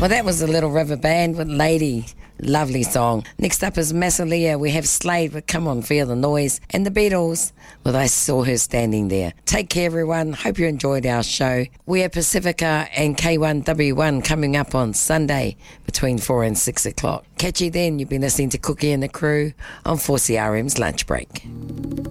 Well, that was the Little River Band with Lady. Lovely song. Next up is Massalia. We have Slade with Come On Feel the Noise, and the Beatles with I Saw Her Standing There. Take care, everyone. Hope you enjoyed our show. We have Pacifica and K1W1 coming up on Sunday between 4 and 6 o'clock. Catch you then. You've been listening to Cookie and the Crew on 4CRM's Lunch Break.